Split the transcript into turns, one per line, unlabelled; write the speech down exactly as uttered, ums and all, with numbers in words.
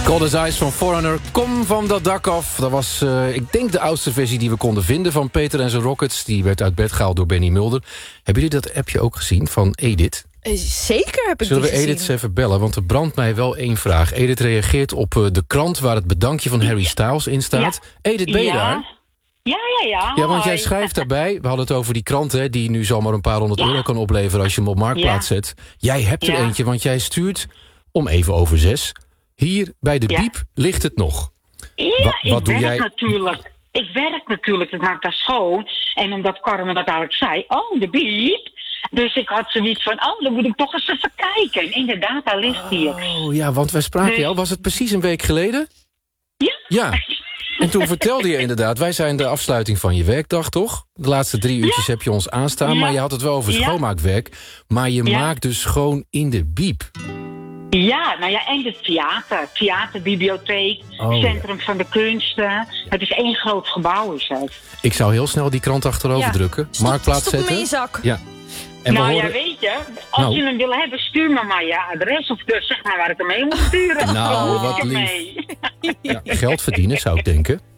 Cold as Ice van Foreigner, kom van dat dak af. Dat was, uh, ik denk, de oudste versie die we konden vinden van Peter en zijn Rockets. Die werd uit bed gehaald door Benny Mulder. Hebben jullie dat appje ook gezien van Edith?
Zeker heb ik
Zullen
die
we
gezien.
Edith eens even bellen? Want er brandt mij wel één vraag. Edith reageert op uh, de krant waar het bedankje van Harry Styles in staat. Ja. Edith, ben je
ja.
daar?
Ja, ja, ja.
Ja, want jij
Hoi.
schrijft daarbij, we hadden het over die krant, hè, die nu zomaar een paar honderd
Ja.
euro kan opleveren als je hem op Marktplaats
Ja.
zet. Jij hebt er
Ja.
eentje, want jij stuurt om even over zes. Hier bij de
Ja.
Biep ligt het nog.
Ja,
Wa-
ik
wat doe
werk
jij?
natuurlijk. Ik werk natuurlijk, het maakt daar schoon. En omdat Carmen dat eigenlijk zei, oh, de biep. Dus ik had zoiets van, oh, dan moet ik toch eens even kijken. En inderdaad, daar ligt hier.
Oh ja, want wij spraken
Nee.
al, was het precies een week geleden?
Ja?
Ja. En toen vertelde je inderdaad, wij zijn de afsluiting van je werkdag, toch? De laatste drie uurtjes heb je ons aanstaan,
Ja.
maar je had het wel over
Ja.
schoonmaakwerk. Maar je
Ja.
maakt dus schoon in de Biep.
Ja, nou ja, en het theater. Theaterbibliotheek,
Oh,
Centrum van de Kunsten. Het is één groot gebouw, is het.
Ik zou heel snel die krant achterover
Ja.
drukken.
Stop-
Marktplaats
stop hem
zetten.
in je zak.
Ja. En
nou
we
ja,
horen...
weet je, als
Nou.
je hem wil hebben, stuur me maar je adres. Of dus zeg maar waar ik hem mee moet sturen.
Nou,
Dan hoef
wat
ik hem
lief.
mee.
Ja, geld verdienen, zou ik denken.